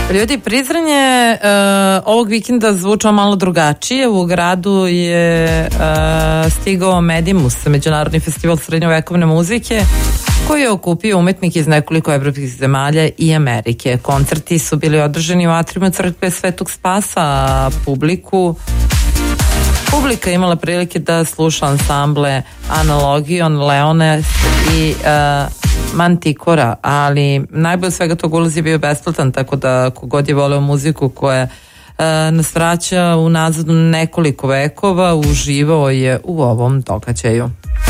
Ljudi, Prizren ovog vikenda zvučao malo drugačije. U gradu je stigao Medimus, međunarodni festival srednjovekovne muzike, koji je okupio umetnike iz nekoliko evropskih zemalja i Amerike. Koncerti su bili održani u atriumu crkve Svetog Spasa, a publika imala prilike da sluša ansamble Analogion, Leones i Mantikora, ali najbolj svega tog ulaz je bio besplatan, tako da kogod je voleo muziku koja nas vraća unazad nekoliko vekova, uživao je u ovom događaju.